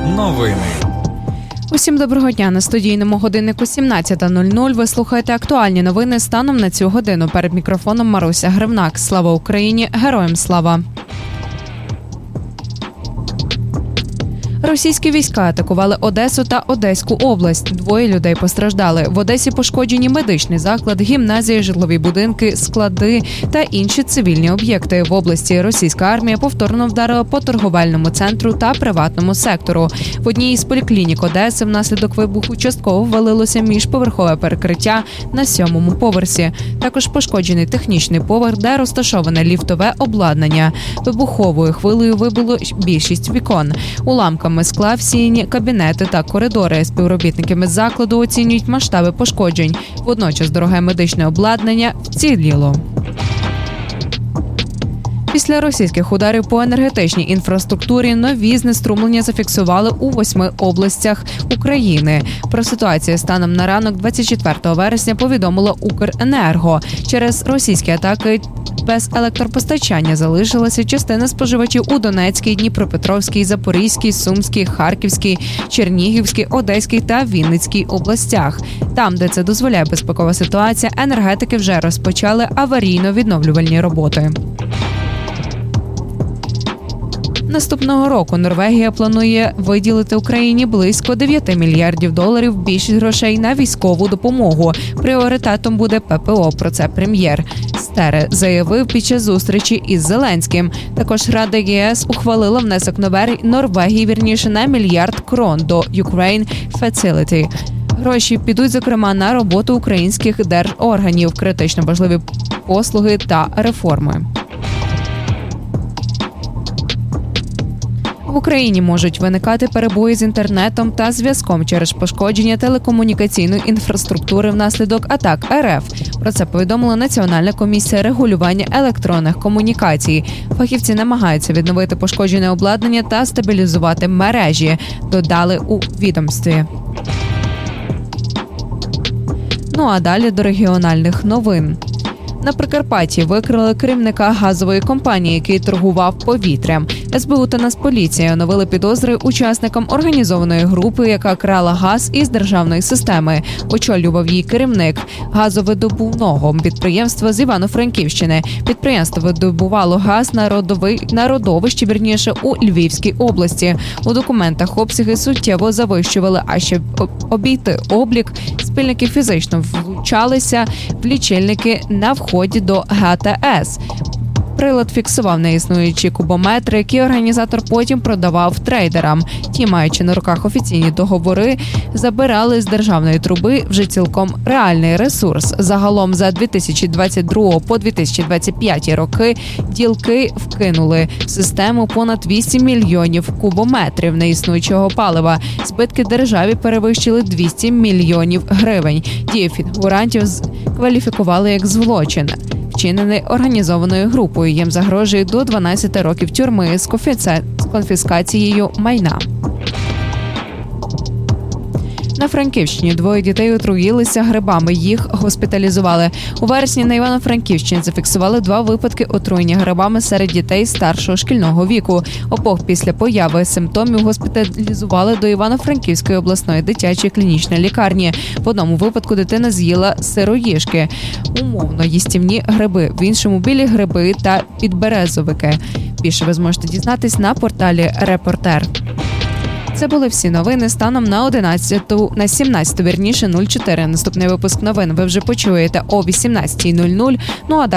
Новини. Усім доброго дня. На студійному годиннику 17:00 ви слухаєте актуальні новини станом на цю годину. Перед мікрофоном Маруся Гривнак. Слава Україні! Героям слава! Російські війська атакували Одесу та Одеську область. 2 людей постраждали. В Одесі пошкоджені медичний заклад, гімназії, житлові будинки, склади та інші цивільні об'єкти. В області російська армія повторно вдарила по торговельному центру та приватному сектору. В одній із поліклінік Одеси внаслідок вибуху частково ввалилося міжповерхове перекриття на 7-му поверсі. Також пошкоджений технічний поверх, де розташоване ліфтове обладнання. Вибуховою хвилею вибило більшість вікон. Уламками скла всіяні кабінети та коридори. Співробітниками закладу оцінюють масштаби пошкоджень. Водночас дороге медичне обладнання вціліло. Після російських ударів по енергетичній інфраструктурі нові знеструмлення зафіксували у 8 областях України. Про ситуацію станом на ранок 24 вересня повідомило Укренерго. Через російські атаки без електропостачання залишилася частина споживачів у Донецькій, Дніпропетровській, Запорізькій, Сумській, Харківській, Чернігівській, Одеській та Вінницькій областях. Там, де це дозволяє безпекова ситуація, енергетики вже розпочали аварійно-відновлювальні роботи. Наступного року Норвегія планує виділити Україні близько $9 мільярдів. Більшість грошей на військову допомогу. Пріоритетом буде ППО. Про це прем'єр Стере заявив під час зустрічі із Зеленським. Також Рада ЄС ухвалила внесок Норвегії, на $1 мільярд до Ukraine Facility. Гроші підуть, зокрема, на роботу українських держорганів, критично важливі послуги та реформи. В Україні можуть виникати перебої з інтернетом та зв'язком через пошкодження телекомунікаційної інфраструктури внаслідок атак РФ. Про це повідомила Національна комісія регулювання електронних комунікацій. Фахівці намагаються відновити пошкоджене обладнання та стабілізувати мережі, додали у відомстві. Ну а далі до регіональних новин. На Прикарпатті викрили керівника газової компанії, який торгував повітрям. СБУ та Нацполіція оновили підозри учасникам організованої групи, яка крала газ із державної системи. Очолював її керівник газовидобувного підприємства з Івано-Франківщини. Підприємство видобувало газ на родовищі, у Львівській області. У документах обсяги суттєво завищували, а щоб обійти облік, спільники фізично влучалися в лічильники на вході до ГТС. Прилад фіксував неіснуючі кубометри, які організатор потім продавав трейдерам. Ті, маючи на руках офіційні договори, забирали з державної труби вже цілком реальний ресурс. Загалом за 2022 по 2025 роки ділки вкинули в систему понад 8 мільйонів кубометрів неіснуючого палива. Збитки державі перевищили 200 мільйонів гривень. Дії фігурантів кваліфікували як злочин, вчинений організованою групою. Їм загрожує до 12 років тюрми з конфіскацією майна. На Франківщині 2 дітей отруїлися грибами. Їх госпіталізували. У вересні на Івано-Франківщині зафіксували 2 випадки отруєння грибами серед дітей старшого шкільного віку. Обох після появи симптомів госпіталізували до Івано-Франківської обласної дитячої клінічної лікарні. В одному випадку дитина з'їла сироїжки, умовно їстівні гриби, в іншому білі гриби та підберезовики. Більше ви зможете дізнатись на порталі «Репортер». Це були всі новини станом на 17:04. Наступний випуск новин ви вже почуєте о 18:00. Ну а